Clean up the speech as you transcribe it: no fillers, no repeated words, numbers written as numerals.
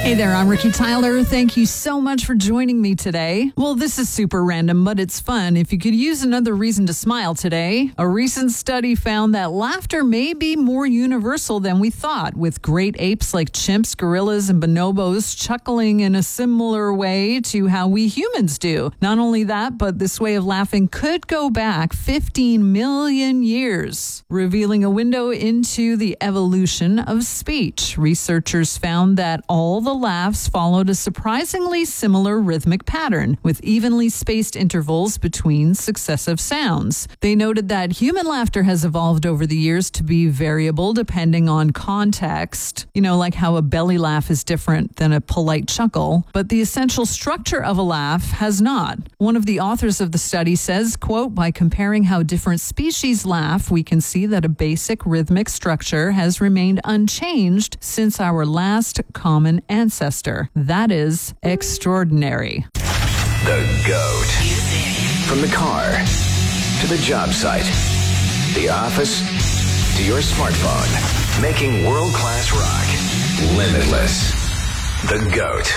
Hey there, I'm Ricky Tyler. Thank you so much for joining me today. Well, this is super random, but it's fun. If you could use another reason to smile today, a recent study found that laughter may be more universal than we thought, with great apes like chimps, gorillas, and bonobos chuckling in a similar way to how we humans do. Not only that, but this way of laughing could go back 15 million years, revealing a window into the evolution of speech. Researchers found that all the laughs followed a surprisingly similar rhythmic pattern, with evenly spaced intervals between successive sounds. They noted that human laughter has evolved over the years to be variable depending on context, like how a belly laugh is different than a polite chuckle, but the essential structure of a laugh has not. One of the authors of the study says, quote, "By comparing how different species laugh, we can see that a basic rhythmic structure has remained unchanged since our last common ancestor. That is extraordinary." The GOAT. From the car to the job site, the office to your smartphone, making world-class rock limitless. The GOAT.